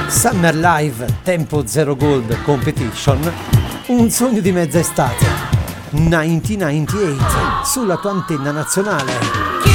Summer Live Tempo Zero Gold Competition, un sogno di mezza estate, 1998, sulla tua antenna nazionale.